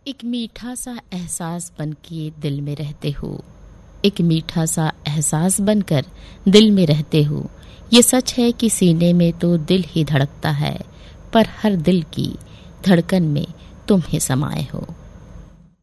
एक मीठा सा एहसास बनके दिल में रहते हो, एक मीठा सा एहसास बनकर दिल में रहते हो। ये सच है कि सीने में तो दिल ही धड़कता है, पर हर दिल की धड़कन में तुम ही समाये हो।